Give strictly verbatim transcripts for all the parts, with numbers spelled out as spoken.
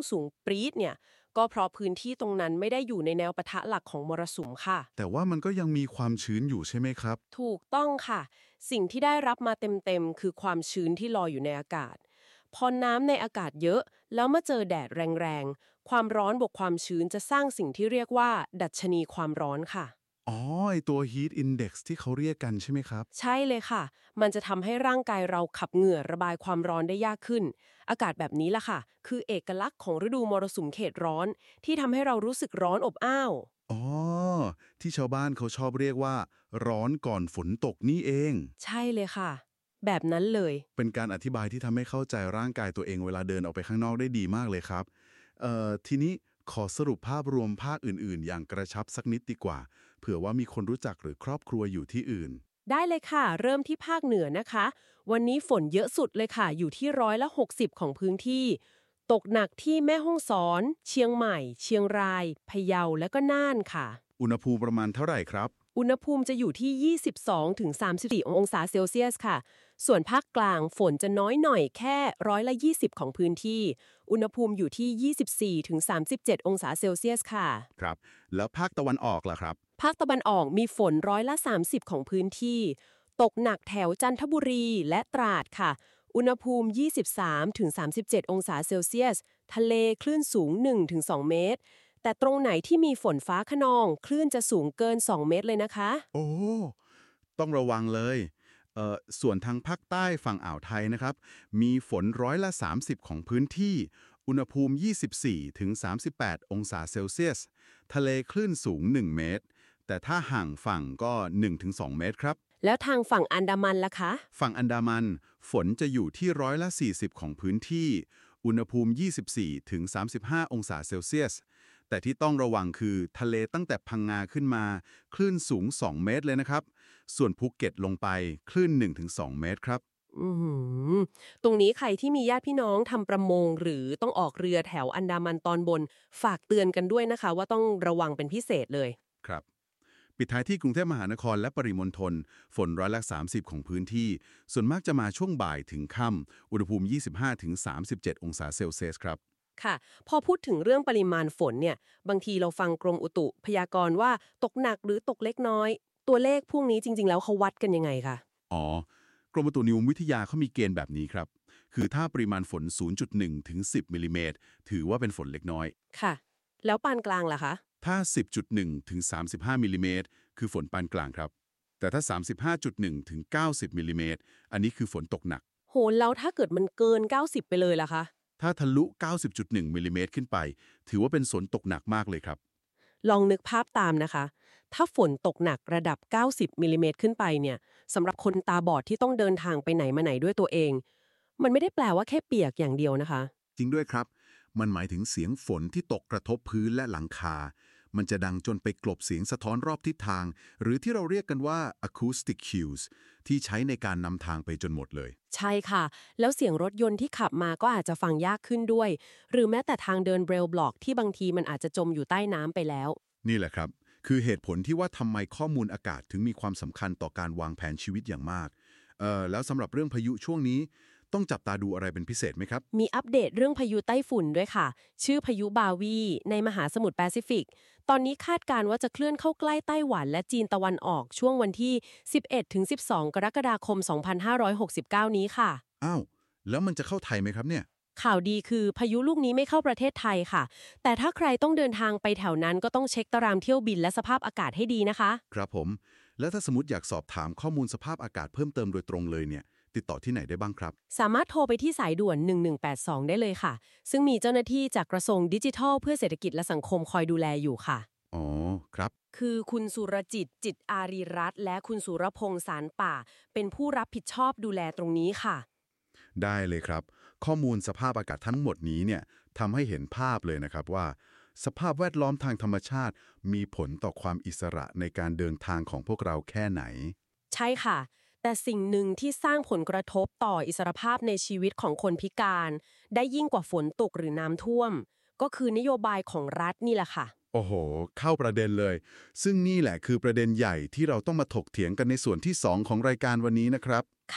สูงปรี๊ดเนี่ยก็เพราะพื้นที่ตรงนั้นไม่ได้อยู่ในแนวปะทะหลักของมรสุมค่ะแต่ว่ามันก็ยังมีความชื้นอยู่ใช่ไหมครับถูกต้องค่ะสิ่งที่ได้รับมาเต็มๆคือความชื้นที่ลอยอยู่ในอากาศพอน้ำในอากาศเยอะแล้วมาเจอแดดแรงๆความร้อนบวกความชื้นจะสร้างสิ่งที่เรียกว่าดัชนีความร้อนค่ะอ๋อไอตัว heat index ที่เขาเรียกกันใช่ไหมครับใช่เลยค่ะมันจะทำให้ร่างกายเราขับเหงื่อระบายความร้อนได้ยากขึ้นอากาศแบบนี้ล่ะค่ะคือเอกลักษณ์ของฤดูมรสุมเขตร้อนที่ทำให้เรารู้สึกร้อนอบอ้าวอ๋อที่ชาวบ้านเขาชอบเรียกว่าร้อนก่อนฝนตกนี่เองใช่เลยค่ะแบบนั้นเลยเป็นการอธิบายที่ทำให้เข้าใจร่างกายตัวเองเวลาเดินออกไปข้างนอกได้ดีมากเลยครับเอ่อทีนี้ขอสรุปภาพรวมภาคอื่นๆอย่างกระชับสักนิดดีกว่าเผื่อว่ามีคนรู้จักหรือครอบครัวอยู่ที่อื่นได้เลยค่ะเริ่มที่ภาคเหนือนะคะวันนี้ฝนเยอะสุดเลยค่ะอยู่ที่ร้อยละหกสิบของพื้นที่ตกหนักที่แม่ฮ่องสอนเชียงใหม่เชียงรายพะเยาและก็น่านค่ะอุณหภูมิประมาณเท่าไหร่ครับอุณหภูมิจะอยู่ที่ ยี่สิบสองถึงสามสิบสี่ องศาเซลเซียสค่ะส่วนภาคกลางฝนจะน้อยหน่อยแค่ร้อยละยี่สิบของพื้นที่อุณหภูมิอยู่ที่ ยี่สิบสี่ถึงสามสิบเจ็ด องศาเซลเซียสค่ะครับแล้วภาคตะวันออกล่ะครับภาคตะวันออกมีฝนร้อยละสามสิบของพื้นที่ตกหนักแถวจันทบุรีและตราดค่ะอุณหภูมิ ยี่สิบสามถึงสามสิบเจ็ด องศาเซลเซียสทะเลคลื่นสูง หนึ่งถึงสอง เมตรแต่ตรงไหนที่มีฝนฟ้าคะนองคลื่นจะสูงเกินสองเมตรเลยนะคะโอ้ต้องระวังเลยเอ่อส่วนทางภาคใต้ฝั่งอ่าวไทยนะครับมีฝนร้อยละสามสิบของพื้นที่อุณหภูมิยี่สิบสี่ถึงสามสิบแปดองศาเซลเซียสทะเลคลื่นสูงหนึ่งเมตรแต่ถ้าห่างฝั่งก็ หนึ่งถึงสอง เมตรครับแล้วทางฝั่งอันดามันล่ะคะฝั่งอันดามันฝนจะอยู่ที่ร้อยละสี่สิบของพื้นที่อุณหภูมิยี่สิบสี่ถึงสามสิบห้าองศาเซลเซียสแต่ที่ต้องระวังคือทะเลตั้งแต่พังงาขึ้นมาคลื่นสูงสองเมตรเลยนะครับส่วนภูเก็ตลงไปคลื่น หนึ่งถึงสอง เมตรครับอือหือตรงนี้ใครที่มีญาติพี่น้องทำประมงหรือต้องออกเรือแถวอันดามันตอนบนฝากเตือนกันด้วยนะคะว่าต้องระวังเป็นพิเศษเลยครับปิดท้ายที่กรุงเทพมหานครและปริมณฑลฝนร้อยละสามสิบของพื้นที่ส่วนมากจะมาช่วงบ่ายถึงค่ำอุณหภูมิ ยี่สิบห้าถึงสามสิบเจ็ด องศาเซลเซียสครับค่ะพอพูดถึงเรื่องปริมาณฝนเนี่ยบางทีเราฟังกรมอุตุพยากรณ์ว่าตกหนักหรือตกเล็กน้อยตัวเลขพวกนี้จริงๆแล้วเขาวัดกันยังไงคะอ๋อกรมอุตุนิยมวิทยาเขามีเกณฑ์แบบนี้ครับคือถ้าปริมาณฝน ศูนย์จุดหนึ่ง ถึง สิบ มิลลิเมตรถือว่าเป็นฝนเล็กน้อยค่ะแล้วปานกลางล่ะคะถ้า สิบจุดหนึ่ง ถึง สามสิบห้า มิลลิเมตรคือฝนปานกลางครับแต่ถ้า สามสิบห้าจุดหนึ่ง ถึง เก้าสิบ มิลลิเมตรอันนี้คือฝนตกหนักโหแล้วถ้าเกิดมันเกินเก้าสิบไปเลยล่ะคะถ้าทะลุ เก้าสิบจุดหนึ่ง มิลลิเมตรขึ้นไปถือว่าเป็นฝนตกหนักมากเลยครับลองนึกภาพตามนะคะถ้าฝนตกหนักระดับเก้าสิบมิลลิเมตรขึ้นไปเนี่ยสำหรับคนตาบอดที่ต้องเดินทางไปไหนมาไหนด้วยตัวเองมันไม่ได้แปลว่าแค่เปียกอย่างเดียวนะคะจริงด้วยครับมันหมายถึงเสียงฝนที่ตกกระทบพื้นและหลังคามันจะดังจนไปกลบเสียงสะท้อนรอบทิศทางหรือที่เราเรียกกันว่า acoustic cues ที่ใช้ในการนำทางไปจนหมดเลยใช่ค่ะแล้วเสียงรถยนต์ที่ขับมาก็อาจจะฟังยากขึ้นด้วยหรือแม้แต่ทางเดินเบรลบล็อกที่บางทีมันอาจจะจมอยู่ใต้น้ำไปแล้วนี่แหละครับคือเหตุผลที่ว่าทำไมข้อมูลอากาศถึงมีความสำคัญต่อการวางแผนชีวิตอย่างมากเอ่อแล้วสำหรับเรื่องพายุช่วงนี้ต้องจับตาดูอะไรเป็นพิเศษไหมครับมีอัปเดตเรื่องพายุไต้ฝุ่นด้วยค่ะชื่อพายุบาวีในมหาสมุทรแปซิฟิกตอนนี้คาดการณ์ว่าจะเคลื่อนเข้าใกล้ไต้หวันและจีนตะวันออกช่วงวันที่ สิบเอ็ดถึงสิบสอง กรกฎาคม สองพันห้าร้อยหกสิบเก้า นี้ค่ะอ้าวแล้วมันจะเข้าไทยไหมครับเนี่ยข่าวดีคือพายุลูกนี้ไม่เข้าประเทศไทยค่ะแต่ถ้าใครต้องเดินทางไปแถวนั้นก็ต้องเช็คตารางเที่ยวบินและสภาพอากาศให้ดีนะคะครับผมแล้วถ้าสมมติอยากสอบถามข้อมูลสภาพอากาศเพิ่มเติมโดยตรงเลยเนี่ยติดต่อที่ไหนได้บ้างครับสามารถโทรไปที่สายด่วนหนึ่งหนึ่งแปดสองได้เลยค่ะซึ่งมีเจ้าหน้าที่จากกระทรวงดิจิทัลเพื่อเศรษฐกิจและสังคมคอยดูแลอยู่ค่ะอ๋อครับคือคุณสุรจิตจิตอารีรัตน์และคุณสุรพงษ์สารป่าเป็นผู้รับผิดชอบดูแลตรงนี้ค่ะได้เลยครับข้อมูลสภาพอากาศทั้งหมดนี้เนี่ยทำให้เห็นภาพเลยนะครับว่าสภาพแวดล้อมทางธรรมชาติมีผลต่อความอิสระในการเดินทางของพวกเราแค่ไหนใช่ค่ะแต่สิ่งหนึ่งที่สร้างผลกระทบต่ออิสรภาพในชีวิตของคนพิการได้ยิ่งกว่าฝนตกหรือน้ำท่วมก็คือนโยบายของรัฐนี่แหละค่ะโอ้โหเข้าประเด็นเลยซึ่งนี่แหละคือประเด็นใหญ่ที่เราต้องมาถกเถียงกันในส่วนที่สองของรายการวันนี้นะครับค่ะ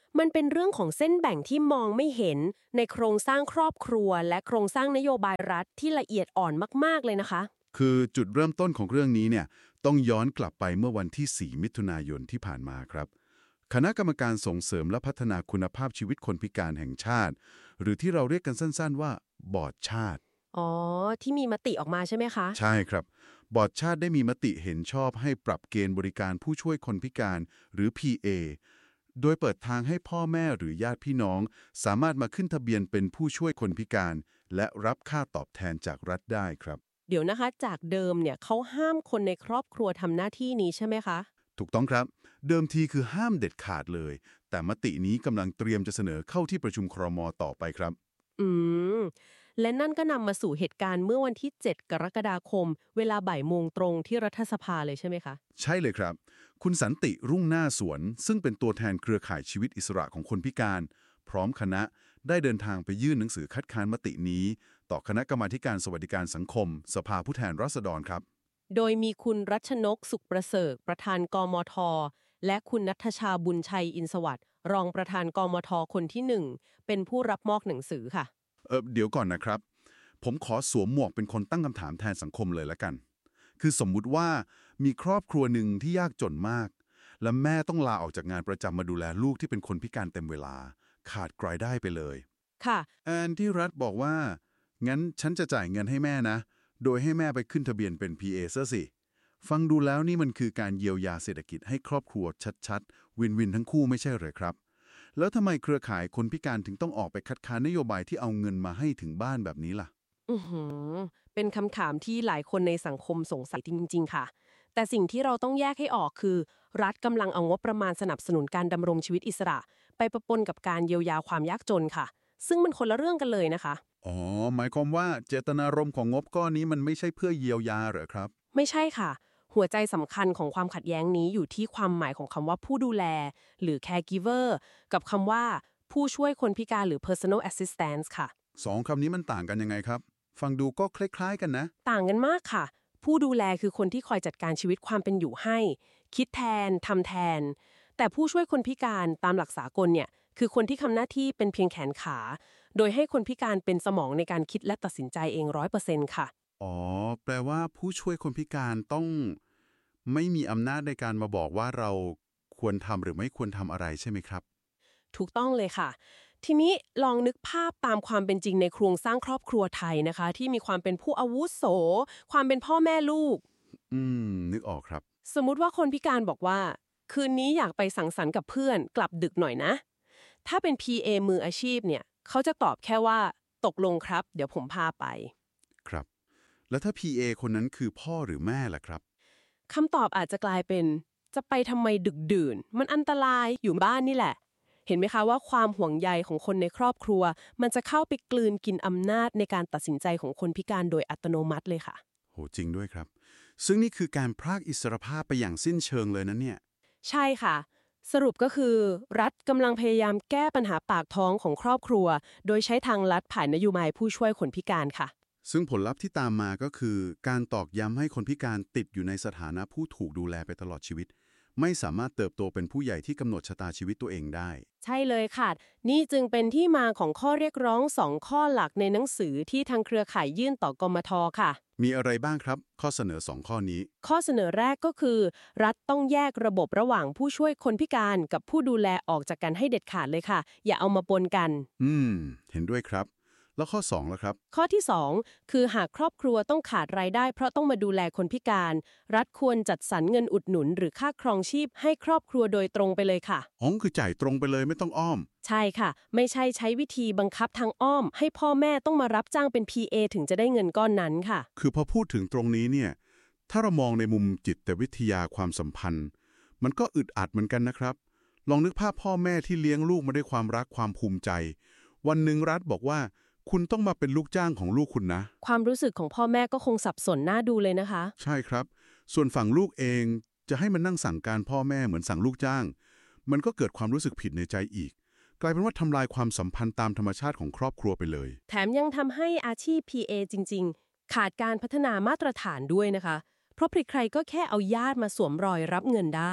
มันเป็นเรื่องของเส้นแบ่งที่มองไม่เห็นในโครงสร้างครอบครัวและโครงสร้างนโยบายรัฐที่ละเอียดอ่อนมากๆเลยนะคะคือจุดเริ่มต้นของเรื่องนี้เนี่ยต้องย้อนกลับไปเมื่อวันที่สี่มิถุนายนที่ผ่านมาครับคณะกรรมการส่งเสริมและพัฒนาคุณภาพชีวิตคนพิการแห่งชาติหรือที่เราเรียกกันสั้นๆว่าบอร์ดชาติอ๋อที่มีมติออกมาใช่ไหมคะใช่ครับบอร์ดชาติได้มีมติเห็นชอบให้ปรับเกณฑ์บริการผู้ช่วยคนพิการหรือ พี เอ โดยเปิดทางให้พ่อแม่หรือญาติพี่น้องสามารถมาขึ้นทะเบียนเป็นผู้ช่วยคนพิการและรับค่าตอบแทนจากรัฐได้ครับเดี๋ยวนะคะจากเดิมเนี่ยเขาห้ามคนในครอบครัวทำหน้าที่นี้ใช่ไหมคะถูกต้องครับเดิมทีคือห้ามเด็ดขาดเลยแต่มตินี้กำลังเตรียมจะเสนอเข้าที่ประชุมครม.ต่อไปครับอืมและนั่นก็นำมาสู่เหตุการณ์เมื่อวันที่เจ็ดกรกฎาคมเวลาบ่ายโมงตรงที่รัฐสภาเลยใช่ไหมคะใช่เลยครับคุณสันติรุ่งหน้าสวนซึ่งเป็นตัวแทนเครือข่ายชีวิตอิสระของคนพิการพร้อมคณะได้เดินทางไปยื่นหนังสือคัดค้านมตินี้ต่อคณะกรรมาธิการสวัสดิการสังคมสภาผู้แทนราษฎรครับโดยมีคุณรัชนกสุขประเสริฐประธานกมทและคุณนัทชาบุญชัยอินสวัสดิ์รองประธานกมทคนที่หนึ่งเป็นผู้รับมอบหนังสือค่ะเออเดี๋ยวก่อนนะครับผมขอสวมหมวกเป็นคนตั้งคำถามแทนสังคมเลยละกันคือสมมุติว่ามีครอบครัวหนึ่งที่ยากจนมากและแม่ต้องลาออกจากงานประจำมาดูแลลูกที่เป็นคนพิการเต็มเวลาขาดรายได้ไปเลยค่ะแอนที่รัฐบอกว่างั้นฉันจะจ่ายเงินให้แม่นะโดยให้แม่ไปขึ้นทะเบียนเป็น พี เอ ซะสิฟังดูแล้วนี่มันคือการเยียวยาเศรษฐกิจให้ครอบครัวชัดๆวินวินทั้งคู่ไม่ใช่เหรอครับแล้วทำไมเครือข่ายคนพิการถึงต้องออกไปคัดค้านนโยบายที่เอาเงินมาให้ถึงบ้านแบบนี้ล่ะอือหือเป็นคำถามที่หลายคนในสังคมสงสัยจริงๆค่ะแต่สิ่งที่เราต้องแยกให้ออกคือรัฐกำลังเอางบประมาณสนับสนุนการดำรงชีวิตอิสระไปประปนกับการเยียวยาความยากจนค่ะซึ่งมันคนละเรื่องกันเลยนะคะอ๋อหมายความว่าเจตนารมณ์ของงบก้อนนี้มันไม่ใช่เพื่อเยียวยาเหรอครับไม่ใช่ค่ะหัวใจสำคัญของความขัดแย้งนี้อยู่ที่ความหมายของคำว่าผู้ดูแลหรือ caregiver กับคำว่าผู้ช่วยคนพิการหรือ personal assistance ค่ะสองคำนี้มันต่างกันยังไงครับฟังดูก็คล้ายๆกันนะต่างกันมากค่ะผู้ดูแลคือคนที่คอยจัดการชีวิตความเป็นอยู่ให้คิดแทนทำแทนแต่ผู้ช่วยคนพิการตามหลักสากลเนี่ยคือคนที่ทำหน้าที่เป็นเพียงแขนขาโดยให้คนพิการเป็นสมองในการคิดและตัดสินใจเอง ร้อยเปอร์เซ็นต์ ค่ะอ๋อแปลว่าผู้ช่วยคนพิการต้องไม่มีอำนาจในการมาบอกว่าเราควรทำหรือไม่ควรทำอะไรใช่ไหมครับถูกต้องเลยค่ะทีนี้ลองนึกภาพตามความเป็นจริงในโครงสร้างครอบครัวไทยนะคะที่มีความเป็นผู้อาวุโสความเป็นพ่อแม่ลูกอืมนึกออกครับสมมุติว่าคนพิการบอกว่าคืนนี้อยากไปสังสรรค์กับเพื่อนกลับดึกหน่อยนะถ้าเป็น พี เอ มืออาชีพเนี่ยเขาจะตอบแค่ว่าตกลงครับเดี๋ยวผมพาไปครับแล้วถ้า พี เอ คนนั้นคือพ่อหรือแม่ล่ะครับคำตอบอาจจะกลายเป็นจะไปทำไมดึกดื่นมันอันตรายอยู่บ้านนี่แหละเห็นไหมคะว่าความห่วงใยของคนในครอบครัวมันจะเข้าไปกลืนกินอำนาจในการตัดสินใจของคนพิการโดยอัตโนมัติเลยค่ะโหจริงด้วยครับซึ่งนี่คือการพรากอิสรภาพไปอย่างสิ้นเชิงเลยนะเนี่ยใช่ค่ะสรุปก็คือรัฐกำลังพยายามแก้ปัญหาปากท้องของครอบครัวโดยใช้ทางลัดผ่านนโยบายผู้ช่วยคนพิการค่ะซึ่งผลลัพธ์ที่ตามมาก็คือการตอกย้ำให้คนพิการติดอยู่ในสถานะผู้ถูกดูแลไปตลอดชีวิตไม่สามารถเติบโตเป็นผู้ใหญ่ที่กำหนดชะตาชีวิตตัวเองได้ใช่เลยค่ะนี่จึงเป็นที่มาของข้อเรียกร้องสองข้อหลักในหนังสือที่ทางเครือข่ายยื่นต่อกมทค่ะมีอะไรบ้างครับข้อเสนอสองข้อนี้ข้อเสนอแรกก็คือรัฐต้องแยกระบบระหว่างผู้ช่วยคนพิการกับผู้ดูแลออกจากกันให้เด็ดขาดเลยค่ะอย่าเอามาปนกันอืมเห็นด้วยครับแล้วข้อสองล่ะครับข้อที่สองคือหากครอบครัวต้องขาดรายได้เพราะต้องมาดูแลคนพิการรัฐควรจัดสรรเงินอุดหนุนหรือค่าครองชีพให้ครอบครัวโดยตรงไปเลยค่ะอ๋อคือจ่ายตรงไปเลยไม่ต้องอ้อมใช่ค่ะไม่ใช่ใช้วิธีบังคับทางอ้อมให้พ่อแม่ต้องมารับจ้างเป็น พี เอ ถึงจะได้เงินก้อนนั้นค่ะคือพอพูดถึงตรงนี้เนี่ยถ้าเรามองในมุมจิตวิทยาความสัมพันธ์มันก็อึดอัดเหมือนกันนะครับลองนึกภาพพ่อแม่ที่เลี้ยงลูกมาด้วยความรักความภูมิใจวันหนึ่งรัฐบอกว่าคุณต้องมาเป็นลูกจ้างของลูกคุณนะความรู้สึกของพ่อแม่ก็คงสับสนน่าดูเลยนะคะใช่ครับส่วนฝั่งลูกเองจะให้มันนั่งสั่งการพ่อแม่เหมือนสั่งลูกจ้างมันก็เกิดความรู้สึกผิดในใจอีกกลายเป็นว่าทำลายความสัมพันธ์ตามธรรมชาติของครอบครัวไปเลยแถมยังทำให้อาชีพ พี เอ จริงๆขาดการพัฒนามาตรฐานด้วยนะคะเพราะใครๆก็แค่เอาญาติมาสวมรอยรับเงินได้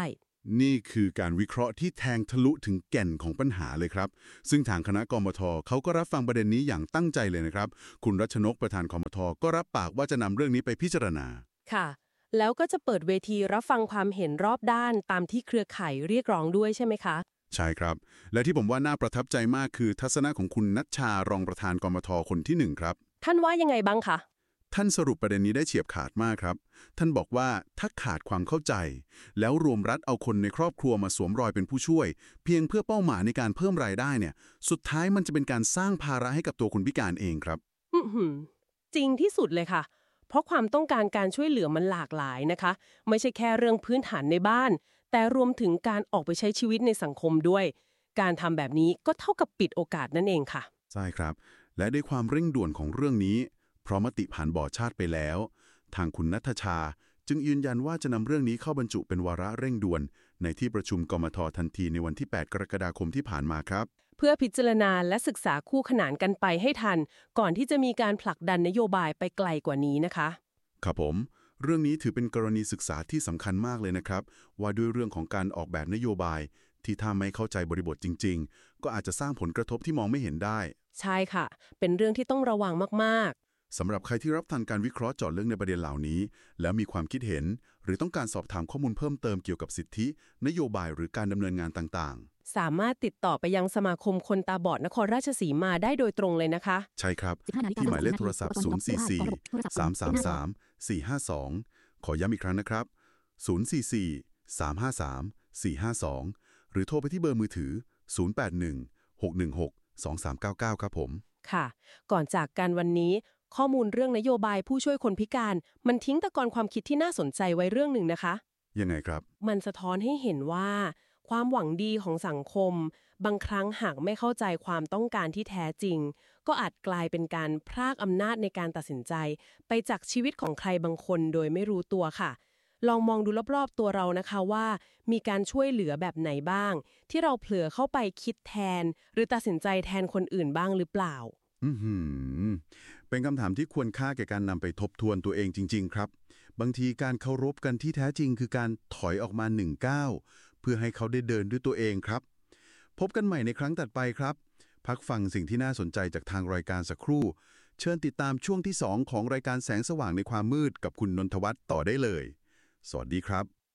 นี่คือการวิเคราะห์ที่แทงทะลุถึงแก่นของปัญหาเลยครับซึ่งทางคณะกมทเขาก็รับฟังประเด็นนี้อย่างตั้งใจเลยนะครับคุณรัชนกประธานกมทก็รับปากว่าจะนำเรื่องนี้ไปพิจารณาค่ะแล้วก็จะเปิดเวทีรับฟังความเห็นรอบด้านตามที่เครือข่ายเรียกร้องด้วยใช่ไหมคะใช่ครับและที่ผมว่าน่าประทับใจมากคือทัศนะของคุณนัชชารองประธานกมทคนที่หนึ่งครับท่านว่ายังไงบ้างคะท่านสรุปประเด็นนี้ได้เฉียบขาดมากครับท่านบอกว่าถ้าขาดความเข้าใจแล้วรวมรัฐเอาคนในครอบครัวมาสวมรอยเป็นผู้ช่วย เพียงเพื่อเป้าหมายในการเพิ่มรายได้เนี่ยสุดท้ายมันจะเป็นการสร้างภาระให้กับตัวคนพิการเองครับอือหือจริงที่สุดเลยค่ะเพราะความต้องการการช่วยเหลือมันหลากหลายนะคะไม่ใช่แค่เรื่องพื้นฐานในบ้านแต่รวมถึงการออกไปใช้ชีวิตในสังคมด้วยการทำแบบนี้ก็เท่ากับปิดโอกาสนั่นเองค่ะใช่ครับและด้วยความเร่งด่วนของเรื่องนี้เพราะมติผ่านบอร์ดชาติไปแล้วทางคุณนัทชาจึงยืนยันว่าจะนำเรื่องนี้เข้าบรรจุเป็นวาระเร่งด่วนในที่ประชุมกมททันทีในวันที่แปดกรกฎาคมที่ผ่านมาครับเพื่อพิจารณาและศึกษาคู่ขนานกันไปให้ทันก่อนที่จะมีการผลักดันนโยบายไปไกลกว่านี้นะคะครับผมเรื่องนี้ถือเป็นกรณีศึกษาที่สำคัญมากเลยนะครับว่าด้วยเรื่องของการออกแบบนโยบายที่ถ้าไม่เข้าใจบริบทจริงๆก็อาจจะสร้างผลกระทบที่มองไม่เห็นได้ใช่ค่ะเป็นเรื่องที่ต้องระวังมากสำหรับใครที่รับทันการวิเคราะห์เจาะลึกในประเด็นเหล่านี้แล้วมีความคิดเห็นหรือต้องการสอบถามข้อมูลเพิ่มเติมเกี่ยวกับสิทธินโยบายหรือการดำเนินงานต่างๆสามารถติดต่อไปยังสมาคมคนตาบอดนครราชสีมาได้โดยตรงเลยนะคะๆใช่ครับที่หมายเลขโทรศัพท์ ศูนย์ สี่ สี่ สาม สาม สาม สี่ ห้า สอง ขอย้ำอีกครั้งนะครับ ศูนย์ สี่ สี่ สาม ห้า สาม สี่ ห้า สอง หรือโทรไปที่เบอร์มือถือ ศูนย์ แปด หนึ่ง หก หนึ่ง หก สอง สาม เก้า เก้า ครับผมค่ะก่อนจากกันวันนี้ข้อมูลเรื่องนโยบายผู้ช่วยคนพิการมันทิ้งตะกอนความคิดที่น่าสนใจไว้เรื่องหนึ่งนะคะยังไงครับมันสะท้อนให้เห็นว่าความหวังดีของสังคมบางครั้งหากไม่เข้าใจความต้องการที่แท้จริงก็อาจกลายเป็นการพรากอำนาจในการตัดสินใจไปจากชีวิตของใครบางคนโดยไม่รู้ตัวค่ะลองมองดูรอบๆตัวเรานะคะว่ามีการช่วยเหลือแบบไหนบ้างที่เราเผลอเข้าไปคิดแทนหรือตัดสินใจแทนคนอื่นบ้างหรือเปล่าอือหือเป็นคำถามที่ควรค่าแก่การนำไปทบทวนตัวเองจริงๆครับบางทีการเคารพกันที่แท้จริงคือการถอยออกมาหนึ่งก้าวเพื่อให้เขาได้เดินด้วยตัวเองครับพบกันใหม่ในครั้งถัดไปครับพักฟังสิ่งที่น่าสนใจจากทางรายการสักครู่เชิญติดตามช่วงที่สองของรายการแสงสว่างในความมืดกับคุณนนทวัฒน์ต่อได้เลยสวัสดีครับ